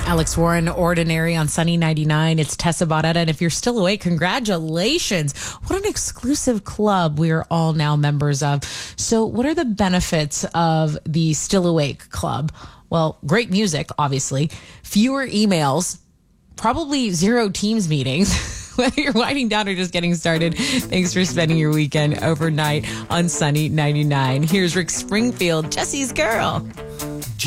Alex Warren, Ordinary on Sunny 99. It's Tessa Barrera. And if you're still awake, congratulations. What an exclusive club we are all now members of. So what are the benefits of the Still Awake Club? Well, great music, obviously. Fewer emails. Probably zero Teams meetings. Whether you're winding down or just getting started, thanks for spending your weekend overnight on Sunny 99. Here's Rick Springfield, Jesse's Girl.